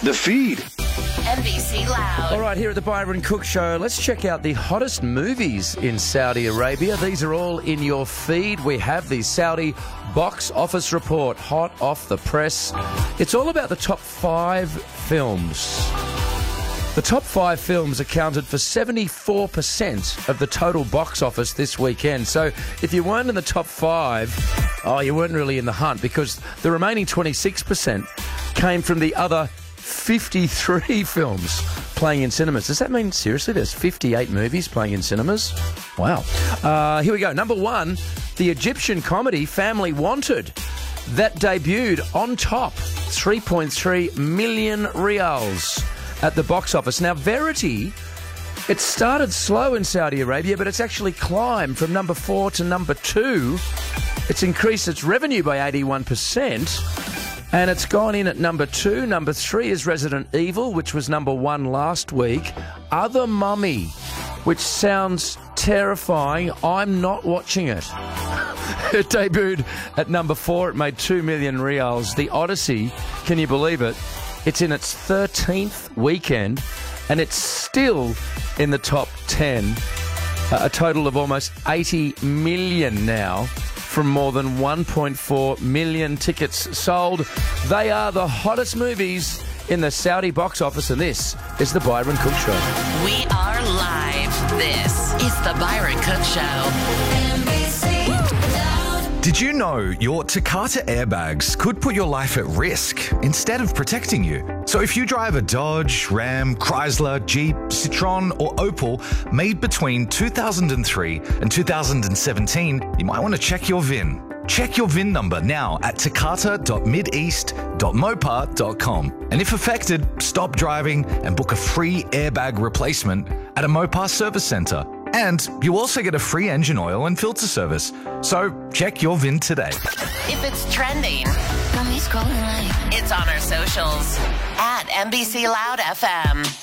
The Feed. NBC Loud. All right, here at the Byron Cook Show, let's check out the hottest movies in Saudi Arabia. These are all in your feed. We have the Saudi box office report, hot off the press. It's all about the top 5 films. The top 5 films accounted for 74% of the total box office this weekend. So if you weren't in the top 5, you weren't really in the hunt, because the remaining 26% came from the other 53 films playing in cinemas. Does that mean, seriously, there's 58 movies playing in cinemas? Wow. Here we go. Number 1, the Egyptian comedy Family Wanted. That debuted on top, 3.3 million riyals at the box office. Now, Verity, it started slow in Saudi Arabia, but it's actually climbed from number 4 to number 2. It's increased its revenue by 81%. And it's gone in at number 2. Number 3 is Resident Evil, which was number 1 last week. Other Mummy, which sounds terrifying. I'm not watching it. It debuted at number 4. It made 2 million riyals. The Odyssey, can you believe it? It's in its 13th weekend, and it's still in the top 10. A total of almost 80 million now, from more than 1.4 million tickets sold. They are the hottest movies in the Saudi box office, and this is the Byron Cook Show. We are live. This is the Byron Cook Show. Did you know your Takata airbags could put your life at risk instead of protecting you? So if you drive a Dodge, Ram, Chrysler, Jeep, Citroen or Opel made between 2003 and 2017, you might want to check your VIN. Check your VIN number now at takata.mideast.mopar.com. And if affected, stop driving and book a free airbag replacement at a Mopar service centre. And you also get a free engine oil and filter service. So check your VIN today. If it's trending, it's on our socials at NBC Loud FM.